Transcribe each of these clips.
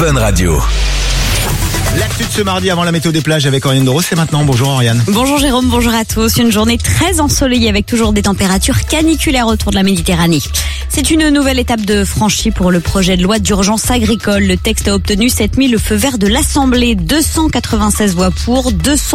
Fun Radio. L'actu de ce mardi avant la météo des plages avec Oriane Doro, c'est maintenant. Bonjour Oriane. Bonjour Jérôme, bonjour à tous. Une journée très ensoleillée avec toujours des températures caniculaires autour de la Méditerranée. C'est une nouvelle étape de franchie pour le projet de loi d'urgence agricole. Le texte a obtenu cette nuit le feu vert de l'Assemblée. 296 voix pour,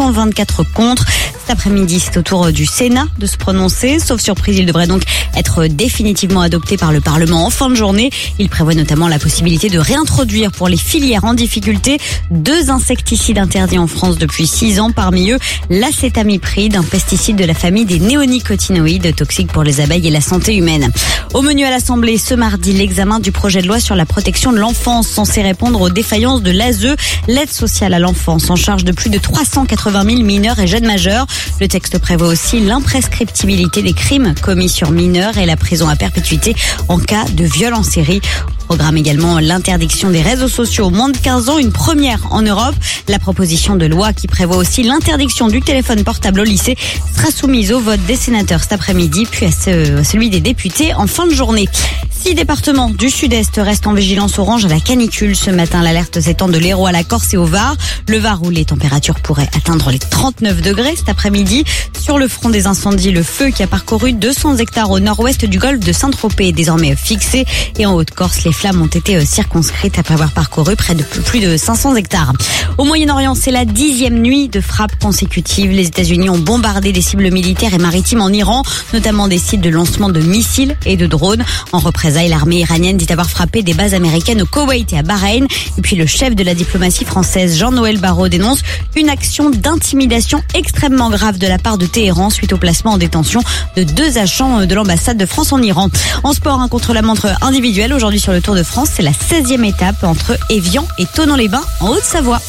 224 contre. Cet après-midi, c'est au tour du Sénat de se prononcer. Sauf surprise, il devrait donc être définitivement adopté par le Parlement en fin de journée. Il prévoit notamment la possibilité de réintroduire pour les filières en difficulté 2 insecticides interdits en France depuis 6 ans. Parmi eux, l'acétamipride, un pesticide de la famille des néonicotinoïdes, toxique pour les abeilles et la santé humaine. Au menu à l'Assemblée, ce mardi, l'examen du projet de loi sur la protection de l'enfance, censé répondre aux défaillances de l'ASE, l'aide sociale à l'enfance, en charge de plus de 380 000 mineurs et jeunes majeurs. Le texte prévoit aussi l'imprescriptibilité des crimes commis sur mineurs et la prison à perpétuité en cas de viol en série. Programme également l'interdiction des réseaux sociaux aux moins de 15 ans, une première en Europe. La proposition de loi qui prévoit aussi l'interdiction du téléphone portable au lycée sera soumise au vote des sénateurs cet après-midi, puis à celui des députés en fin de journée. 6 départements du sud-est restent en vigilance orange à la canicule. Ce matin, l'alerte s'étend de l'Hérault à la Corse et au Var. Le Var où les températures pourraient atteindre les 39 degrés cet après-midi. Sur le front des incendies, le feu qui a parcouru 200 hectares au nord-ouest du golfe de Saint-Tropez est désormais fixé. Et en Haute-Corse, les flammes ont été circonscrites après avoir parcouru près de plus de 500 hectares. Au Moyen-Orient, c'est la 10e nuit de frappes consécutives. Les États-Unis ont bombardé des cibles militaires et maritimes en Iran, notamment des sites de lancement de missiles et de drones. En représailles, l'armée iranienne dit avoir frappé des bases américaines au Koweït et à Bahreïn. Et puis le chef de la diplomatie française, Jean-Noël Barrot, dénonce une action d'intimidation extrêmement grave de la part de Téhéran suite au placement en détention de 2 agents de l'ambassade de France en Iran. En sport, un contre-la-montre individuel aujourd'hui sur le Tour de France. C'est la 16e étape entre Évian et Thonon-les-Bains en Haute-Savoie.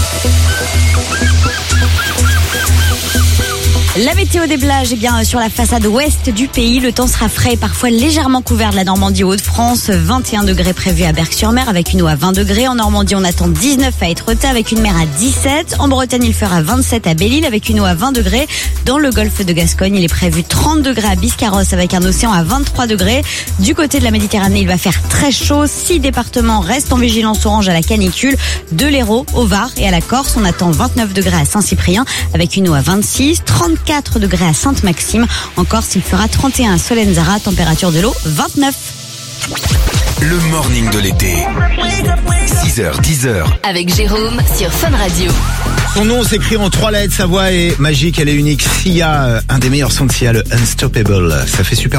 La météo des plages, sur la façade ouest du pays, le temps sera frais et parfois légèrement couvert de la Normandie aux Hauts-de-France. 21 degrés prévus à Berck-sur-Mer avec une eau à 20 degrés. En Normandie, on attend 19 à Étretat avec une mer à 17. En Bretagne, il fera 27 à Belle-Île avec une eau à 20 degrés. Dans le golfe de Gascogne, il est prévu 30 degrés à Biscarrosse avec un océan à 23 degrés. Du côté de la Méditerranée, il va faire très chaud. 6 départements restent en vigilance orange à la canicule. De l'Hérault au Var et à la Corse, on attend 29 degrés à Saint-Cyprien avec une eau à 26. 34 degrés à Sainte-Maxime. En Corse, il fera 31 à Solenzara, température de l'eau 29. Le morning de l'été. 6h, 10h. Avec Jérôme sur Fun Radio. Son nom s'écrit en 3 lettres, sa voix est magique, elle est unique. Sia, un des meilleurs sons de Sia, le Unstoppable. Ça fait super